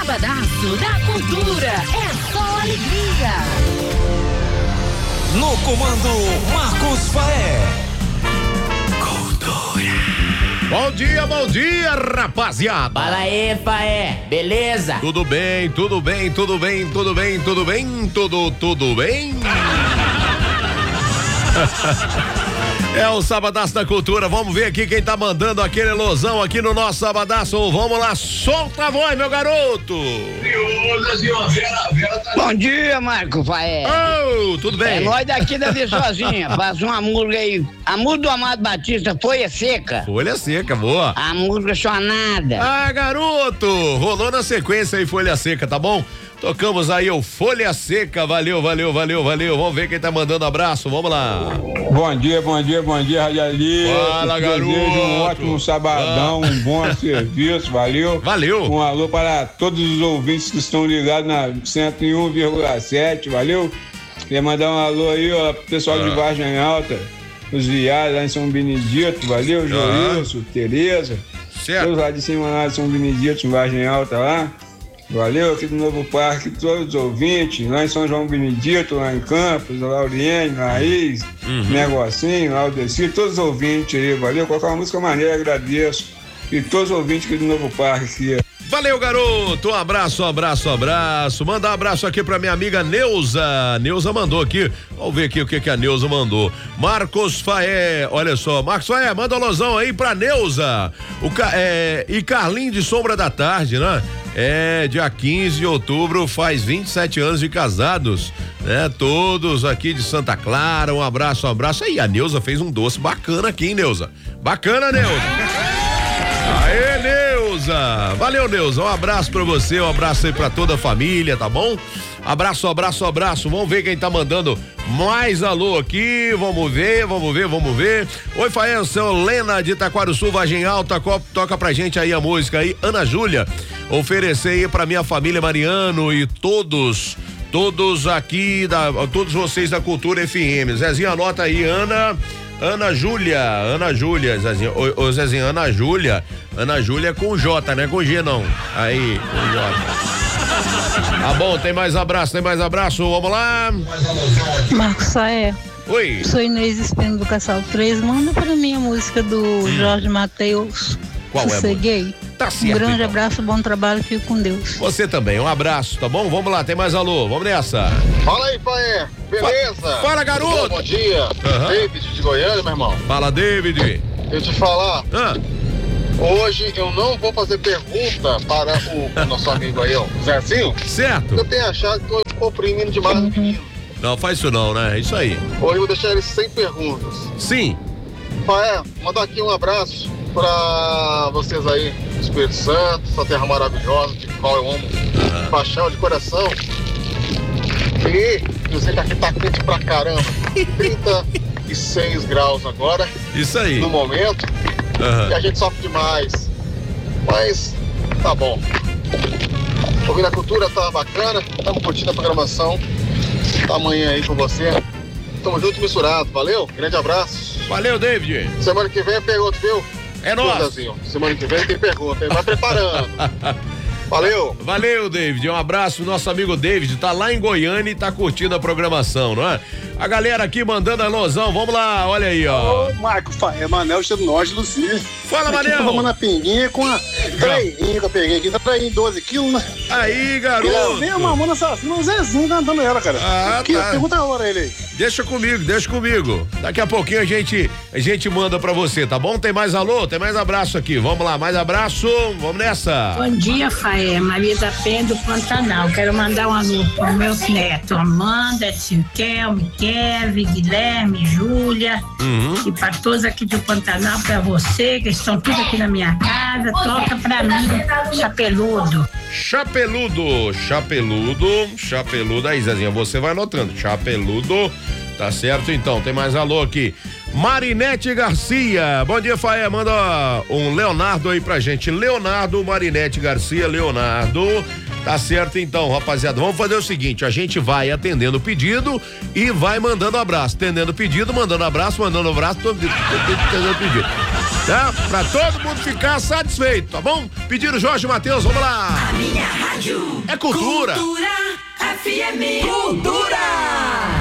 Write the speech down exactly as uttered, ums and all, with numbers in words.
Sabadaço da Cultura. É só alegria. No comando, Marcos Faé. Cultura. Bom dia, bom dia, rapaziada. Fala aí, Faé, beleza? Tudo bem, tudo bem, tudo bem, tudo bem, tudo bem, tudo, tudo bem? É o Sabadaço da Cultura, vamos ver aqui quem tá mandando aquele elosão aqui no nosso Sabadaço. Vamos lá, solta a voz, meu garoto. Bom dia, Marco Faé. Oh, tudo bem? É nós daqui da Viçosinha. Faz uma música aí. A música do Amado Batista, Folha Seca. Folha Seca, boa. A música chonada. Ah, garoto, rolou na sequência aí Folha Seca, tá bom? Tocamos aí o Folha Seca, valeu, valeu, valeu, valeu. Vamos ver quem tá mandando abraço, vamos lá. Bom dia, bom dia, bom dia, Radialista. Fala, garoto. Desejo um ótimo sabadão, ah. um bom serviço, valeu. Valeu. Um alô para todos os ouvintes que estão ligados na cento e um vírgula sete, valeu. Queria mandar um alô aí, ó, pro pessoal ah. de Vargem Alta, os viados lá em São Benedito, valeu, Joilson, ah. Tereza. Certo. Todos lá de cima lá de São Benedito, em Vargem Alta lá. Valeu, aqui do Novo Parque, todos os ouvintes, lá em São João Benedito, lá em Campos, Lauriene, Raiz, uhum. Negocinho, Aldeci, todos os ouvintes aí, valeu, qualquer uma música maneira, agradeço. E todos os ouvintes aqui do Novo Parque aqui. Valeu, garoto, um abraço, um abraço, um abraço. Manda um abraço aqui pra minha amiga Neuza. Neuza mandou aqui, vamos ver aqui o que que a Neuza mandou. Marcos Faé, olha só, Marcos Faé, manda um alôzão aí pra Neuza. O, é, e Carlinho de Sombra da Tarde, né? É, dia quinze de outubro, faz vinte e sete anos de casados, né? Todos aqui de Santa Clara, um abraço, um abraço. Aí, a Neuza fez um doce bacana aqui, hein, Neuza? Bacana, Neuza. Aê, Neuza. Valeu, Neuza, um abraço pra você, um abraço aí pra toda a família, tá bom? Abraço, abraço, abraço. Vamos ver quem tá mandando mais alô aqui. Vamos ver, vamos ver, vamos ver. Oi, Fael, seu Lena de Taquarussu, Vargem Alta, toca pra gente aí a música aí. Ana Júlia, oferecer aí pra minha família Mariano e todos, todos aqui, da, todos vocês da Cultura F M. Zezinho, anota aí, Ana. Ana Júlia, Ana Júlia, Zezinho, ô, ô Zezinho, Ana Júlia, Ana Júlia com J, né? Com G não. Aí, com J. Tá bom, tem mais abraço, tem mais abraço, vamos lá. Marcos Faé. Oi. Sou Inês Espino do Casal três, manda pra mim a música do hum. Jorge Mateus. Qual Sosseguei. é? Tá certo. Um grande então. abraço, bom trabalho, fico com Deus. Você também, um abraço, tá bom? Vamos lá, tem mais alô, vamos nessa. Fala aí, Faé, beleza? Fala, fala garoto. Bom, bom dia, uhum. David de Goiânia, meu irmão. Fala, David. Eu te falar, ah. hoje eu não vou fazer pergunta para o nosso amigo aí, ó, Zezinho. Certo. Eu tenho achado que eu tô oprimindo demais o menino. Não, faz isso não, né? É isso aí. Hoje eu vou deixar ele sem perguntas. Sim. Faé, mandar aqui um abraço pra vocês aí, Espírito Santo, essa terra maravilhosa, de qual eu amo, uhum. de paixão, de coração. E eu sei que aqui tá quente pra caramba. trinta e seis graus agora. Isso aí. No momento. Uhum. E a gente sofre demais. Mas tá bom. Ouvindo a cultura, tá bacana. Estamos curtindo a programação. Tá amanhã aí com você. Tamo junto e misturado. Valeu? Grande abraço. Valeu, David. Semana que vem é pergunta, viu? É nóis. Semana que vem tem pergunta, vai preparando. Valeu. Valeu, David. Um abraço, nosso amigo David, tá lá em Goiânia e tá curtindo a programação, não é? A galera aqui mandando alusão, vamos lá, olha aí, ó. Ô, Marco, é Manel, Estado Norte, Lucia. Fala, Manel. Vamos na pinguinha com a traininha que eu peguei aqui, tá traindo doze quilos, né? Aí, garoto. Eu vi a mamona assassina, um Zezinho cantando ela, cara. Ah, que, tá. Pergunta a hora ele aí. Deixa comigo, deixa comigo. Daqui a pouquinho a gente, a gente manda pra você, tá bom? Tem mais alô? Tem mais abraço aqui. Vamos lá, mais abraço. Vamos nessa. Bom dia, Faé. Maria da Penha do Pantanal. Quero mandar um alô para meus netos, Amanda, Silkelme, Kevin, Guilherme, Júlia, uhum. e para todos aqui do Pantanal, para você, que estão tudo aqui na minha casa. Toca pra mim, Chapeludo. Chapeludo, chapeludo, chapeludo. Aí, Zezinha, você vai anotando. Chapeludo, tá certo então. Tem mais alô aqui. Marinete Garcia, bom dia, Faé, manda um Leonardo aí pra gente. Leonardo, Marinete Garcia, Leonardo, tá certo então, rapaziada, vamos fazer o seguinte, a gente vai atendendo o pedido e vai mandando abraço, atendendo o pedido, mandando abraço, mandando abraço, atendendo o pedido. Tá? Pra todo mundo ficar satisfeito, tá bom? Pediram Jorge Mateus, vamos lá. A minha rádio é cultura. Cultura F M. Cultura.